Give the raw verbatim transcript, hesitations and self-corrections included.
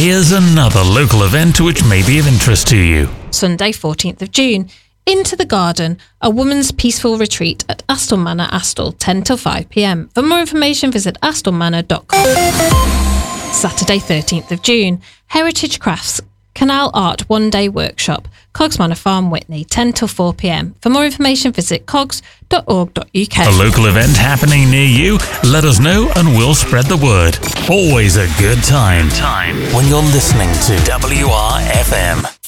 Here's another local event which may be of interest to you. Sunday, fourteenth of June. Into the Garden, a woman's peaceful retreat at Astle Manor, Astle, ten till five p m. For more information, visit astle manor dot com. Saturday, thirteenth of June. Heritage Crafts, Canal Art One Day Workshop, Cogs Manor Farm, Witney, ten till four p m. For more information, visit cogs dot org dot u k. A local event happening near you? Let us know and we'll spread the word. Always a good time. Time when you're listening to W R F M.